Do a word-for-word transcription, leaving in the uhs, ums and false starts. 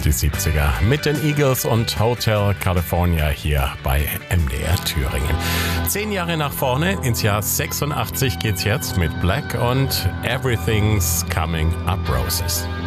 die siebziger mit den Eagles und Hotel California hier bei M D R Thüringen. Zehn Jahre nach vorne, ins Jahr sechsundachtzig geht's jetzt mit Black und Everything's Coming Up Roses.